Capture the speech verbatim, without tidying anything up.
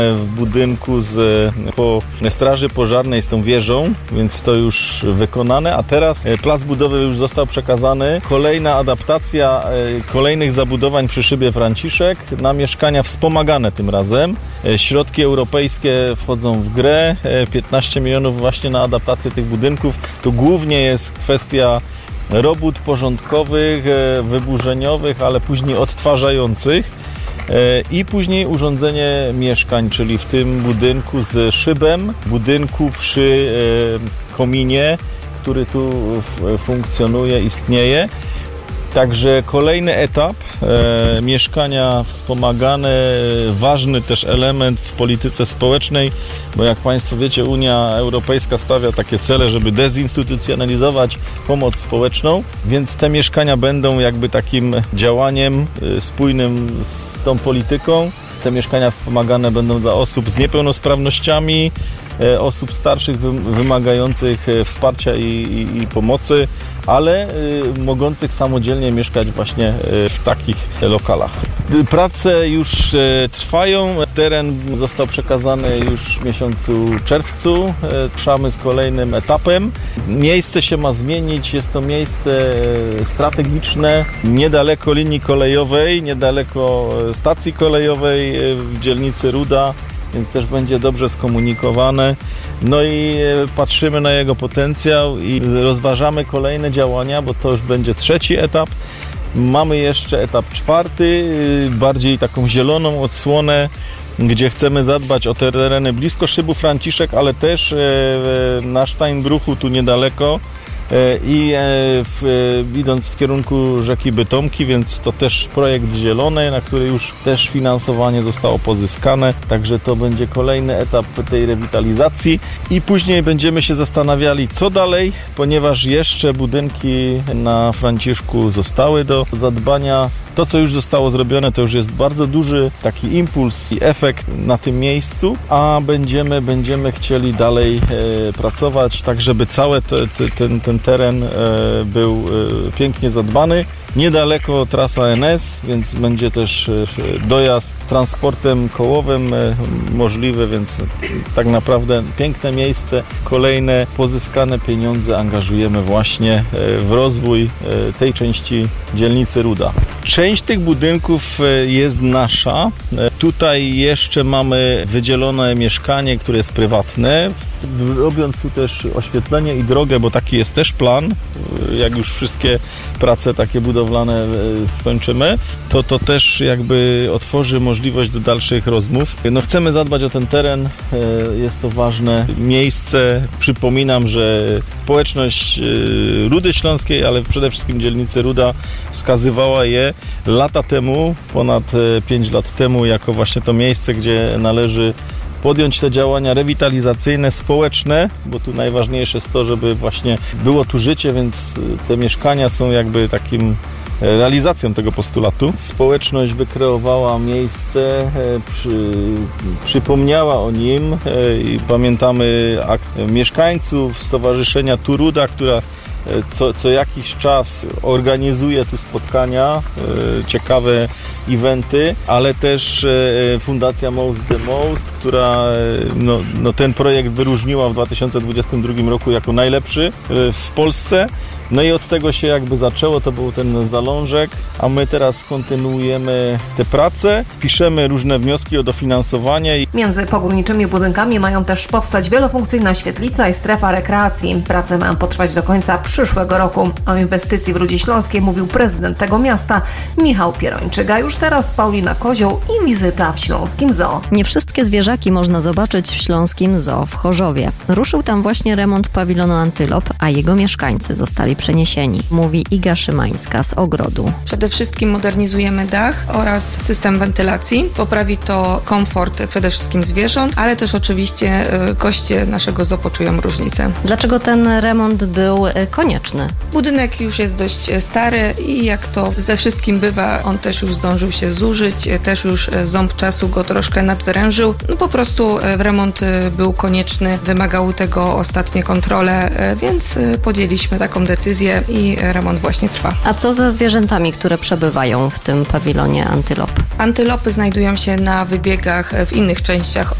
w budynku z, po Straży Pożarnej z tą wieżą, więc to już wykonane, a teraz plac budowy już został przekazany. Kolejna adaptacja kolejnych zabudowań przy szybie Franciszek na mieszkania wspomagane tym razem. Środki europejskie wchodzą w grę, piętnaście milionów właśnie na adaptację tych budynków. To głównie jest kwestia robót porządkowych, wyburzeniowych, ale później odtwarzających i później urządzenie mieszkań, czyli w tym budynku z szybem, budynku przy kominie, który tu funkcjonuje, istnieje. Także kolejny etap, e, mieszkania wspomagane, ważny też element w polityce społecznej, bo jak Państwo wiecie, Unia Europejska stawia takie cele, żeby dezinstytucjonalizować pomoc społeczną, więc te mieszkania będą jakby takim działaniem e, spójnym z tą polityką. Te mieszkania wspomagane będą dla osób z niepełnosprawnościami, e, osób starszych wymagających wsparcia i, i, i pomocy, ale y, mogących samodzielnie mieszkać właśnie y, w takich lokalach. Prace już y, trwają, teren został przekazany już w miesiącu czerwcu, y, ruszamy z kolejnym etapem. Miejsce się ma zmienić, jest to miejsce y, strategiczne, niedaleko linii kolejowej, niedaleko stacji kolejowej y, w dzielnicy Ruda, więc też będzie dobrze skomunikowane. No i patrzymy na jego potencjał i rozważamy kolejne działania, bo to już będzie trzeci etap. Mamy jeszcze etap czwarty, bardziej taką zieloną odsłonę, gdzie chcemy zadbać o te tereny blisko szybu Franciszek, ale też na Steinbruchu, tu niedaleko, i w, idąc w kierunku rzeki Bytomki, więc to też projekt zielony, na który już też finansowanie zostało pozyskane, także to będzie kolejny etap tej rewitalizacji i później będziemy się zastanawiali, co dalej, ponieważ jeszcze budynki na Franciszku zostały do zadbania. To, co już zostało zrobione, to już jest bardzo duży taki impuls i efekt na tym miejscu, a będziemy, będziemy chcieli dalej e, pracować, tak żeby cały te, te, ten, ten teren e, był e, pięknie zadbany. Niedaleko trasa N S, więc będzie też e, dojazd transportem kołowym e, możliwy, więc tak naprawdę piękne miejsce. Kolejne pozyskane pieniądze angażujemy właśnie e, w rozwój e, tej części dzielnicy Ruda. Część tych budynków jest nasza. Tutaj jeszcze mamy wydzielone mieszkanie, które jest prywatne. Robiąc tu też oświetlenie i drogę, bo taki jest też plan, jak już wszystkie prace takie budowlane skończymy, to to też jakby otworzy możliwość do dalszych rozmów. No chcemy zadbać o ten teren, jest to ważne miejsce. Przypominam, że społeczność Rudy Śląskiej, ale przede wszystkim dzielnicy Ruda wskazywała je lata temu, ponad pięć lat temu, jako właśnie to miejsce, gdzie należy podjąć te działania rewitalizacyjne, społeczne, bo tu najważniejsze jest to, żeby właśnie było tu życie, więc te mieszkania są jakby takim realizacją tego postulatu. Społeczność wykreowała miejsce, przy, przypomniała o nim i pamiętamy akt mieszkańców Stowarzyszenia Turuda, która Co, co jakiś czas organizuje tu spotkania, e, ciekawe eventy, ale też e, Fundacja Most the Most, która e, no, no ten projekt wyróżniła w dwa tysiące dwudziestym drugim roku jako najlepszy e, w Polsce. No i od tego się jakby zaczęło, to był ten zalążek, a my teraz kontynuujemy te prace, piszemy różne wnioski o dofinansowanie. Między pogórniczymi budynkami mają też powstać wielofunkcyjna świetlica i strefa rekreacji. Prace mają potrwać do końca przyszłego roku. O inwestycji w Rudzie Śląskiej mówił prezydent tego miasta Michał Pierończyk. A już teraz Paulina Kozioł i wizyta w Śląskim Zoo. Nie wszystkie zwierzaki można zobaczyć w Śląskim Zoo w Chorzowie. Ruszył tam właśnie remont pawilonu Antylop, a jego mieszkańcy zostali przeniesieni, mówi Iga Szymańska z Ogrodu. Przede wszystkim modernizujemy dach oraz system wentylacji. Poprawi to komfort przede wszystkim zwierząt, ale też oczywiście goście naszego zoo poczują różnicę. Dlaczego ten remont był konieczny? konieczny. Budynek już jest dość stary i jak to ze wszystkim bywa, on też już zdążył się zużyć, też już ząb czasu go troszkę nadwyrężył. No po prostu remont był konieczny, wymagały tego ostatnie kontrole, więc podjęliśmy taką decyzję i remont właśnie trwa. A co ze zwierzętami, które przebywają w tym pawilonie Antylop? Antylopy znajdują się na wybiegach w innych częściach